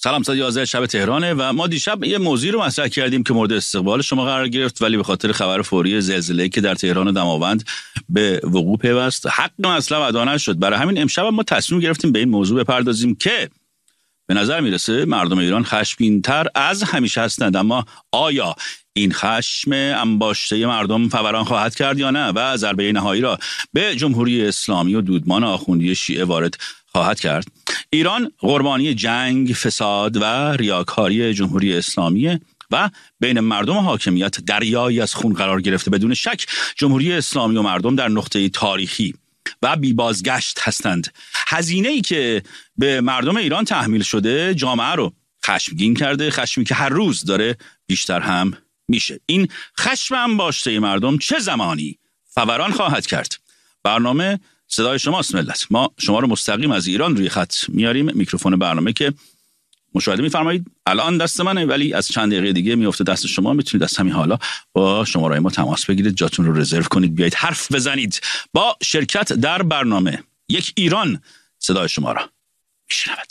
سلام، ساعت 11 شب تهرانه و ما دیشب یه موضوعی رو مطرح کردیم که مورد استقبال شما قرار گرفت، ولی به خاطر خبر فوری زلزله‌ای که در تهران و دماوند به وقوع پیوست حق مطلب ادا نشد. برای همین امشب ما تصمیم گرفتیم به این موضوع بپردازیم که به نظر میرسه مردم ایران خشمگین‌تر از همیشه هستند، اما آیا این خشم انباشته مردم فوران خواهد کرد یا نه و ضربه نهایی را به جمهوری اسلامی و دودمان آخوندی شیعه وارد خواهد کرد؟ ایران قربانی جنگ، فساد و ریاکاری جمهوری اسلامی و بین مردم و حاکمیت دریایی از خون قرار گرفته. بدون شک جمهوری اسلامی و مردم در نقطه تاریخی و بی بازگشت هستند. هزینه‌ای که به مردم ایران تحمیل شده جامعه رو خشمگین کرده، خشمی که هر روز داره بیشتر هم میشه. این خشم انباشته مردم چه زمانی فوران خواهد کرد؟ برنامه صدای شماست ملت. ما شما رو مستقیم از ایران روی خط میاریم. میکروفون برنامه که مشاهده میفرمایید الان دست منه، ولی از چند دقیقه دیگه میفته دست شما. میتونید از همین حالا با شماره ما تماس بگیرید، جاتون رو رزرو کنید، بیایید حرف بزنید. با شرکت در برنامه یک ایران صدای شما را میشنود.